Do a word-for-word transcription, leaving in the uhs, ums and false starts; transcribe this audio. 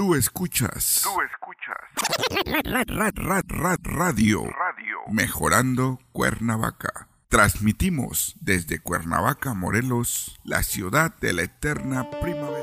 Tú escuchas. Tú escuchas. Rad, rad, rad, rad, radio. Radio. Mejorando Cuernavaca. Transmitimos desde Cuernavaca, Morelos, la ciudad de la eterna primavera.